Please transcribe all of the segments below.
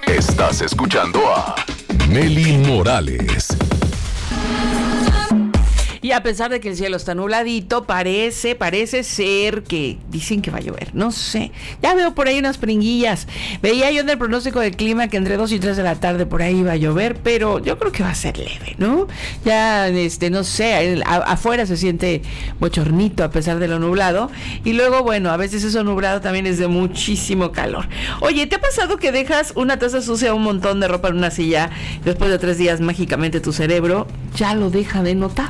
Estás escuchando a Meli Morales. Y a pesar de que el cielo está nubladito, parece ser que dicen que va a llover. No sé. Ya veo por ahí unas pringuillas. Veía yo en el pronóstico del clima que entre 2 y 3 de la tarde por ahí va a llover, pero yo creo que va a ser leve, ¿no? Ya, no sé, afuera se siente bochornito a pesar de lo nublado. Y luego, bueno, a veces eso nublado también es de muchísimo calor. Oye, ¿te ha pasado que dejas una taza sucia, un montón de ropa en una silla, después de 3 días mágicamente tu cerebro ya lo deja de notar?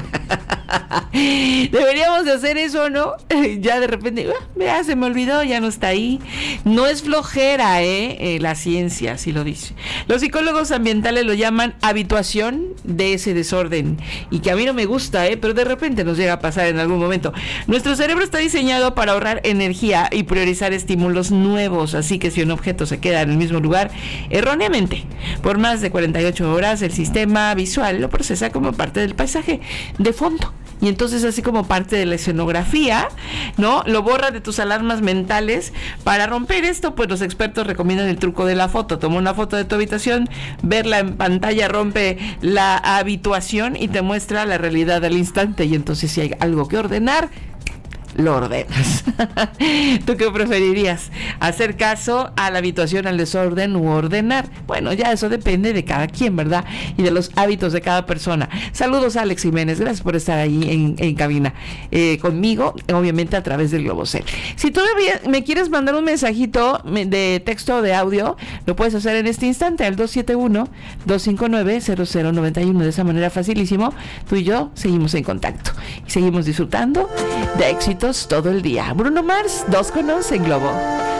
Deberíamos de hacer eso, ¿no? Ya de repente, vea, se me olvidó, ya no está ahí. No es flojera, la ciencia así lo dice. Los psicólogos ambientales lo llaman habituación de ese desorden, y que a mí no me gusta, pero de repente nos llega a pasar en algún momento. Nuestro cerebro está diseñado para ahorrar energía y priorizar estímulos nuevos, así que si un objeto se queda en el mismo lugar erróneamente por más de 48 horas, el sistema visual lo procesa como parte del paisaje de fondo. Y entonces, así como parte de la escenografía, ¿no? Lo borra de tus alarmas mentales. Para romper esto, pues los expertos recomiendan el truco de la foto. Toma una foto de tu habitación, verla en pantalla rompe la habituación y te muestra la realidad al instante. Y entonces, si hay algo que ordenar, lo ordenas. ¿Tú qué preferirías? ¿Hacer caso a la habituación, al desorden u ordenar? Bueno, ya eso depende de cada quien, ¿verdad? Y de los hábitos de cada persona. Saludos a Alex Jiménez, gracias por estar ahí en cabina conmigo, obviamente a través del Globocel. Si todavía me quieres mandar un mensajito de texto o de audio, lo puedes hacer en este instante al 271-259-0091. De esa manera facilísimo, tú y yo seguimos en contacto y seguimos disfrutando de éxitos todo el día. Bruno Mars, 2 con 11 en Globo.